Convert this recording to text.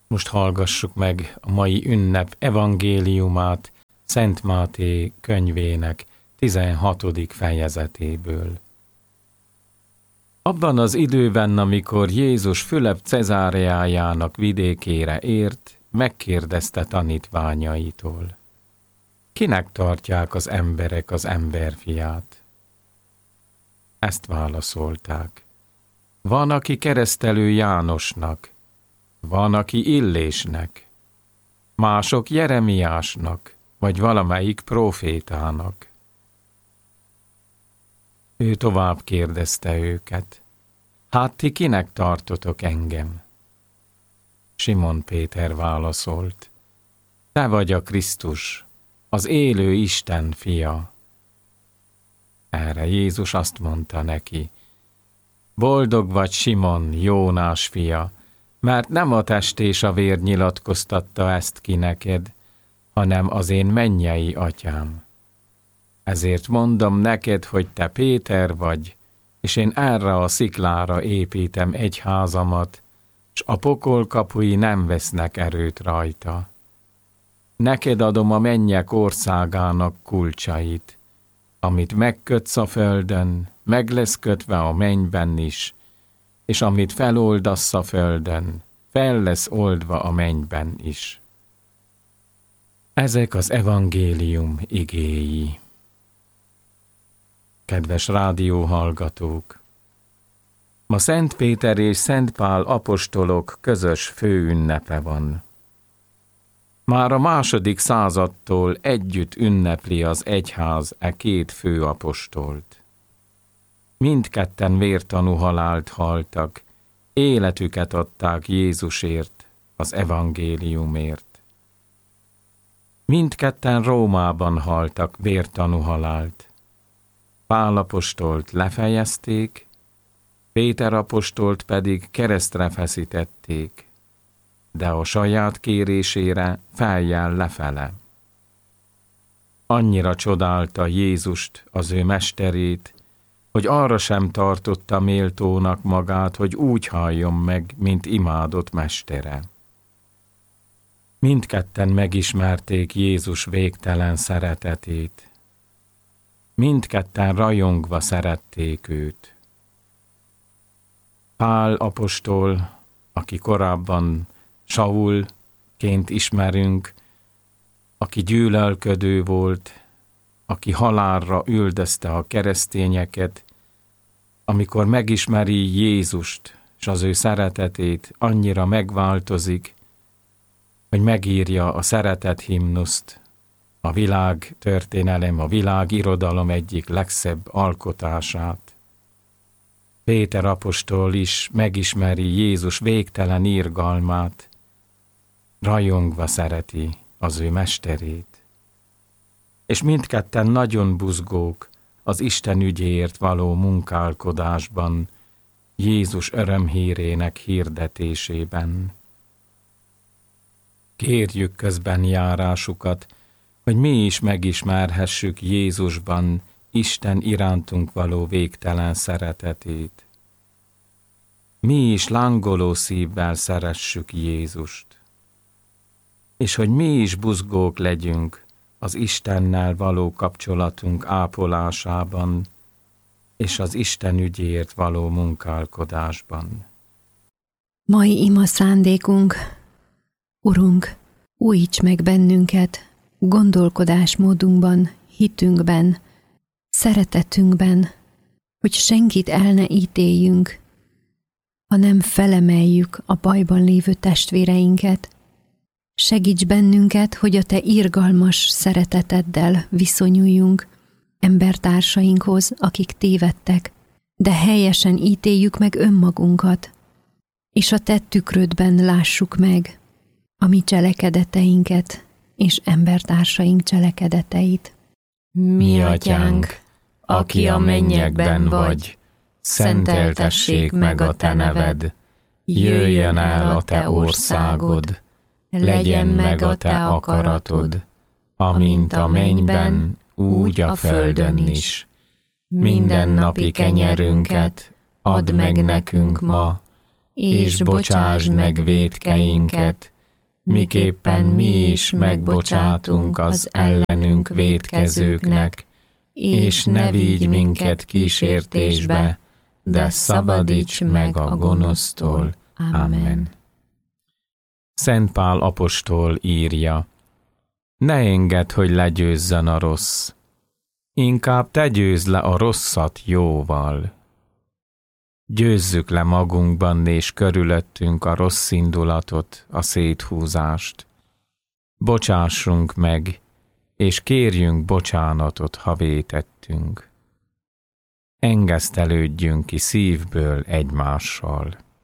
Most hallgassuk meg a mai ünnep evangéliumát Szent Máté könyvének 16. fejezetéből. Abban az időben, amikor Jézus Fülöp Cezáreájának vidékére ért, megkérdezte tanítványaitól: kinek tartják az emberek az emberfiát? Ezt válaszolták: van, aki keresztelő Jánosnak, van, aki Illésnek, mások Jeremiásnak, vagy valamelyik prófétának. Ő tovább kérdezte őket: hát ti kinek tartotok engem? Simon Péter válaszolt: te vagy a Krisztus, az élő Isten fia. Erre Jézus azt mondta neki: boldog vagy, Simon, Jónás fia, mert nem a test és a vér nyilatkoztatta ezt ki neked, hanem az én mennyei atyám. Ezért mondom neked, hogy te Péter vagy, és én erre a sziklára építem egyházamat, s a pokol kapui nem vesznek erőt rajta. Neked adom a mennyek országának kulcsait. Amit megkötsz a földön, meg lesz kötve a mennyben is, és amit feloldasz a földön, fel lesz oldva a mennyben is. Ezek az evangélium igéi. Kedves rádióhallgatók! Ma Szent Péter és Szent Pál apostolok közös főünnepe van. Már a második századtól együtt ünnepli az egyház e két főapostolt. Mindketten vértanú halált haltak, életüket adták Jézusért, az evangéliumért. Mindketten Rómában haltak vértanú halált. Pál apostolt lefejezték, Péter apostolt pedig keresztre feszítették, de a saját kérésére feljel lefele. Annyira csodálta Jézust, az ő mesterét, hogy arra sem tartotta méltónak magát, hogy úgy halljon meg, mint imádott mestere. Mindketten megismerték Jézus végtelen szeretetét. Mindketten rajongva szerették őt. Pál apostol, aki korábban Saulként ismerünk, aki gyűlölködő volt, aki halálra üldözte a keresztényeket, amikor megismeri Jézust és az ő szeretetét, annyira megváltozik, hogy megírja a szeretet himnuszt, a világ történelem, a világ irodalom egyik legszebb alkotását. Péter apostol is megismeri Jézus végtelen irgalmát, rajongva szereti az ő mesterét. És mindketten nagyon buzgók az Isten ügyéért való munkálkodásban, Jézus örömhírének hirdetésében. Kérjük közben járásukat, hogy mi is megismerhessük Jézusban Isten irántunk való végtelen szeretetét. Mi is lángoló szívvel szeressük Jézust. És hogy mi is buzgók legyünk az Istennel való kapcsolatunk ápolásában, és az Isten ügyéért való munkálkodásban. Mai ima szándékunk: Urunk, újíts meg bennünket gondolkodásmódunkban, hitünkben, szeretetünkben, hogy senkit el ne ítéljünk, hanem felemeljük a bajban lévő testvéreinket. Segíts bennünket, hogy a Te irgalmas szereteteddel viszonyuljunk embertársainkhoz, akik tévedtek, de helyesen ítéljük meg önmagunkat, és a Te tükrödben lássuk meg a mi cselekedeteinket és embertársaink cselekedeteit. Mi atyánk, aki a mennyekben vagy, szenteltessék meg a Te neved, jöjjön el a Te országod, legyen meg a Te akaratod, amint a mennyben, úgy a földön is. Mindennapi kenyerünket add meg nekünk ma, és bocsásd meg vétkeinket, miképpen mi is megbocsátunk az ellenünk vétkezőknek, és ne vigy minket kísértésbe, de szabadíts meg a gonosztól. Amen. Szent Pál apostol írja: ne engedd, hogy legyőzzön a rossz, inkább te győzd le a rosszat jóval. Győzzük le magunkban és körülöttünk a rossz indulatot, a széthúzást. Bocsássunk meg, és kérjünk bocsánatot, ha vétettünk. Engesztelődjünk ki szívből egymással.